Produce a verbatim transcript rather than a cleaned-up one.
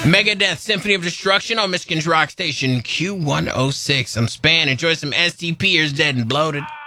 Megadeth Symphony of Destruction on Michigan's rock station Q one oh six. I'm Span. Enjoy some S T Pers Dead and Bloated.